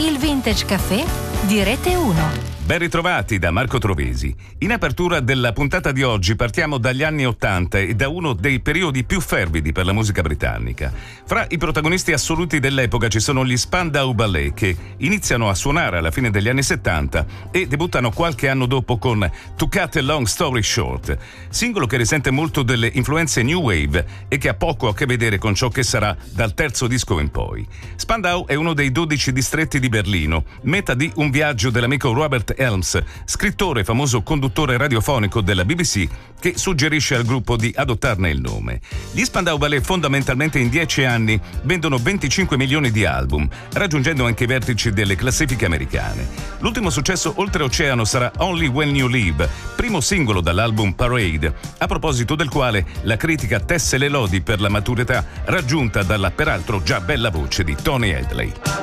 Il Vintage Café di Rete 1. Ben ritrovati da Marco Trovesi. In apertura della puntata di oggi partiamo dagli anni '80 e da uno dei periodi più fervidi per la musica britannica. Fra i protagonisti assoluti dell'epoca ci sono gli Spandau Ballet, che iniziano a suonare alla fine degli anni '70 e debuttano qualche anno dopo con To Cut a Long Story Short, singolo che risente molto delle influenze new wave e che ha poco a che vedere con ciò che sarà dal terzo disco in poi. Spandau è uno dei 12 distretti di Berlino, meta di un viaggio dell'amico Robert Helms, scrittore e famoso conduttore radiofonico della BBC, che suggerisce al gruppo di adottarne il nome. Gli Spandau Ballet fondamentalmente in 10 anni vendono 25 milioni di album, raggiungendo anche i vertici delle classifiche americane. L'ultimo successo oltreoceano sarà Only When You Leave, primo singolo dall'album Parade, a proposito del quale la critica tesse le lodi per la maturità raggiunta dalla peraltro già bella voce di Tony Hadley.